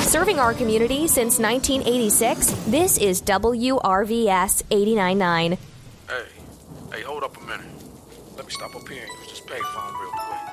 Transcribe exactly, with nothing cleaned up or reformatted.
Serving our community since nineteen eighty-six, this is W R V S eighty-nine point nine. Hey, hey, hold up a minute. Let me stop up here and use this payphone real quick.